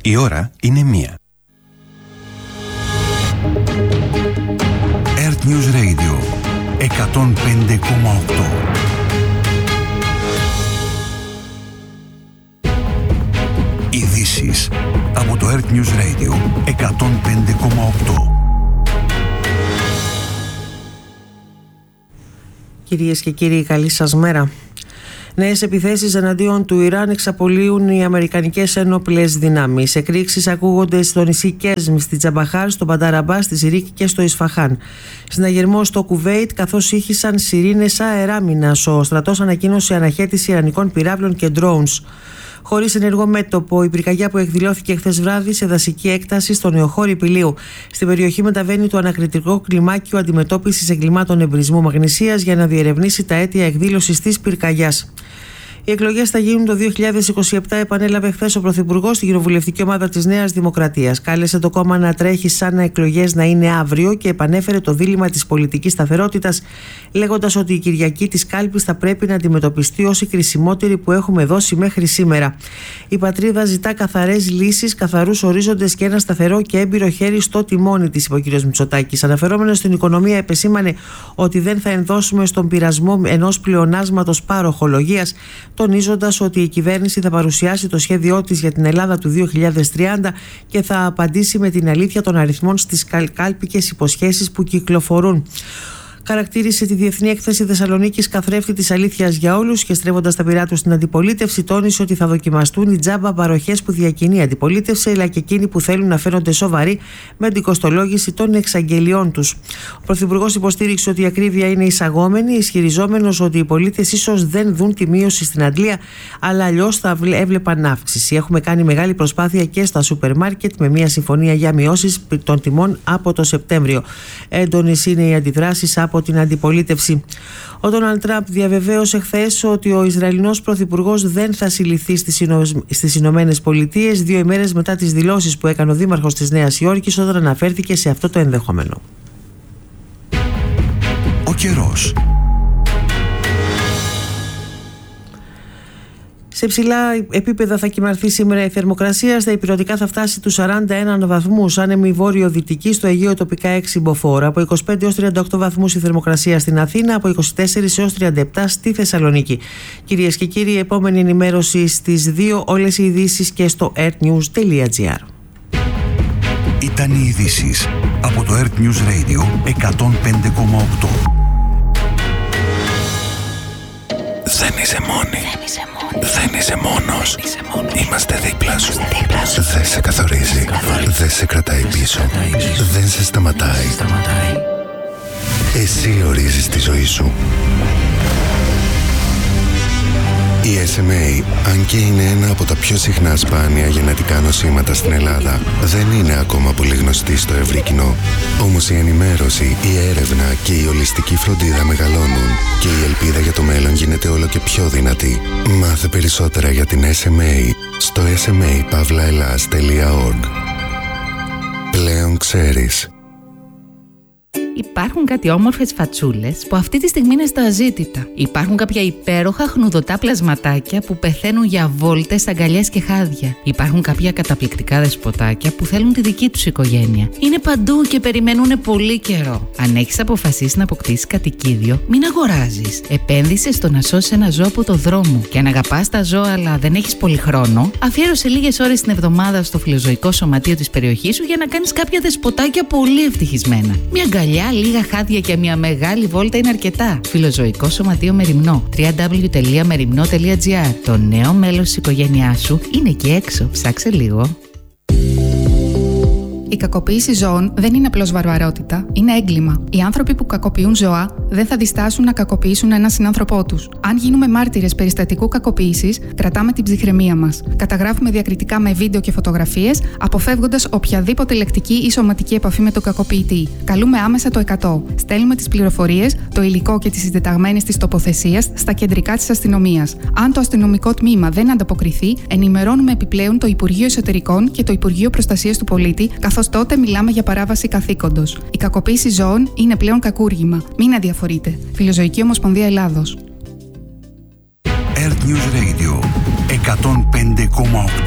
Η ώρα είναι 1. Earth News Radio 105,8. Ειδήσεις από το Earth News Radio 105,8. Κυρίες και κύριοι, καλή σας μέρα. Νέες επιθέσεις εναντίον του Ιράν εξαπολύουν οι αμερικανικές ένοπλες δυνάμεις. Εκρήξεις ακούγονται στο νησί Κέσμ, στη Τζαμπαχάρ, στο Μπανταραμπά, στη Σιρίκ και στο Ισφαχάν. Συναγερμό στο Κουβέιτ, καθώς ήχησαν σιρήνες αεράμινας. Ο στρατός ανακοίνωσε αναχέτηση ιρανικών πυράβλων και drones. Χωρίς ενεργό μέτωπο, η πυρκαγιά που εκδηλώθηκε χθες βράδυ σε δασική έκταση στο νεοχώρι Πηλίου. Στην περιοχή μεταβαίνει το ανακριτικό κλιμάκιο αντιμετώπισης εγκλημάτων εμπρισμού μαγνησίας για να διερευνήσει τα αίτια εκδήλωσης της πυρκαγιάς. Οι εκλογές θα γίνουν το 2027, επανέλαβε χθες ο Πρωθυπουργός στην κοινοβουλευτική ομάδα της Νέας Δημοκρατίας. Κάλεσε το κόμμα να τρέχει σαν εκλογές να είναι αύριο και επανέφερε το δίλημμα της πολιτικής σταθερότητας, λέγοντας ότι η Κυριακή της κάλπης θα πρέπει να αντιμετωπιστεί ως η κρισιμότερη που έχουμε δώσει μέχρι σήμερα. Η πατρίδα ζητά καθαρές λύσεις, καθαρούς ορίζοντες και ένα σταθερό και έμπειρο χέρι στο τιμόνι της, είπε ο κ. Μητσοτάκης. Αναφερόμενος στην οικονομία, επεσήμανε ότι δεν θα ενδώσουμε στον πειρασμό ενός πλεονάσματος παροχολογίας, τονίζοντας ότι η κυβέρνηση θα παρουσιάσει το σχέδιό της για την Ελλάδα του 2030 και θα απαντήσει με την αλήθεια των αριθμών στις κάλπικες υποσχέσεις που κυκλοφορούν. Χαρακτήρισε τη Διεθνή Έκθεση Θεσσαλονίκης καθρέφτη της αλήθειας για όλους και στρέφοντας τα πειρά του στην αντιπολίτευση, τόνισε ότι θα δοκιμαστούν οι τζάμπα παροχές που διακινεί η αντιπολίτευση, αλλά και εκείνοι που θέλουν να φαίνονται σοβαροί με την κοστολόγηση των εξαγγελιών τους. Ο Πρωθυπουργός υποστήριξε ότι η ακρίβεια είναι εισαγόμενη, ισχυριζόμενος ότι οι πολίτες ίσως δεν δουν τη μείωση στην αντλία, αλλά αλλιώς θα έβλεπαν αύξηση. Έχουμε κάνει μεγάλη προσπάθεια και στα σούπερ μάρκετ με μια συμφωνία για μειώσεις των τιμών από το Σεπτέμβριο. Έντονες είναι οι αντιδράσεις από την αντιπολίτευση. Ο Ντόναλντ Τραμπ διαβεβαίωσε χθες ότι ο Ισραηλινός Πρωθυπουργός δεν θα συλληφθεί στις Ηνωμένες Πολιτείες, 2 ημέρες μετά τις δηλώσεις που έκανε ο Δήμαρχος της Νέας Υόρκης όταν αναφέρθηκε σε αυτό το ενδεχόμενο. Ο καιρός. Σε ψηλά επίπεδα θα κυμανθεί σήμερα η θερμοκρασία. Στα ηπειρωτικά θα φτάσει τους 41 βαθμούς, άνεμη βόρειο-δυτική, στο Αιγαίο τοπικά 6 μποφόρ. Από 25 έως 38 βαθμούς η θερμοκρασία στην Αθήνα, από 24 έως 37 στη Θεσσαλονίκη. Κυρίες και κύριοι, η επόμενη ενημέρωση στις 2, όλες οι ειδήσεις και στο earthnews.gr. Ήταν οι ειδήσεις από το Earth News Radio 105,8. Δεν είσαι μόνη. Δεν είσαι μόνος. Είμαστε δίπλα σου. Δεν σε καθορίζει. Δεν σε κρατάει πίσω. Δεν σε σταματάει. Εσύ ορίζεις τη ζωή σου. Η SMA, αν και είναι ένα από τα πιο συχνά σπάνια γενετικά νοσήματα στην Ελλάδα, δεν είναι ακόμα πολύ γνωστή στο ευρύ κοινό. Όμως η ενημέρωση, η έρευνα και η ολιστική φροντίδα μεγαλώνουν και η ελπίδα για το μέλλον γίνεται όλο και πιο δυνατή. Μάθε περισσότερα για την SMA στο sma-pavlaelas.org. Πλέον ξέρεις. Υπάρχουν κάτι όμορφες φατσούλες που αυτή τη στιγμή είναι στα αζήτητα. Υπάρχουν κάποια υπέροχα χνουδωτά πλασματάκια που πεθαίνουν για βόλτες, αγκαλιές και χάδια. Υπάρχουν κάποια καταπληκτικά δεσποτάκια που θέλουν τη δική τους οικογένεια. Είναι παντού και περιμένουν πολύ καιρό. Αν έχεις αποφασίσει να αποκτήσεις κατοικίδιο, μην αγοράζεις. Επένδυσε στο να σώσεις ένα ζώο από το δρόμο. Και αν αγαπάς τα ζώα αλλά δεν έχεις πολύ χρόνο, αφιέρωσε λίγες ώρες την εβδομάδα στο φιλοζωικό σωματείο της περιοχής σου για να κάνεις κάποια δεσποτάκια πολύ ευτυχισμένα. Μια αγκαλιά, λίγα χάδια και μια μεγάλη βόλτα είναι αρκετά. Φιλοζωικό σωματείο Μεριμνό. www.merimno.gr. Το νέο μέλος της οικογένειάς σου είναι εκεί έξω. Ψάξε λίγο. Η κακοποίηση ζώων δεν είναι απλώς βαρβαρότητα, είναι έγκλημα. Οι άνθρωποι που κακοποιούν ζώα δεν θα διστάσουν να κακοποιήσουν έναν συνάνθρωπό τους. Αν γίνουμε μάρτυρες περιστατικού κακοποίησης, κρατάμε την ψυχραιμία μας. Καταγράφουμε διακριτικά με βίντεο και φωτογραφίες, αποφεύγοντας οποιαδήποτε λεκτική ή σωματική επαφή με τον κακοποιητή. Καλούμε άμεσα το 100. Στέλνουμε τις πληροφορίες, το υλικό και τις συντεταγμένες της τοποθεσίας στα κεντρικά της αστυνομίας. Αν το αστυνομικό τμήμα δεν ανταποκριθεί, ενημερώνουμε επιπλέον το Υπουργείο Εσωτερικών και το Υπουργείο Προστασίας του Πολίτη, καθώς τότε μιλάμε για παράβαση καθήκοντος. Η κακοποίηση ζώων είναι πλέον κακούργημα. Μην αδιαφορείτε. Φιλοζωική Ομοσπονδία Ελλάδος. Earth News Radio 105,8.